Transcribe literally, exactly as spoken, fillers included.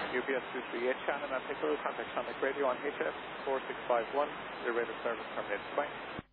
U P S two three eight Shannon and Pickle, contact Sonic Radio on H F four six five one, your radio service terminated. Bye.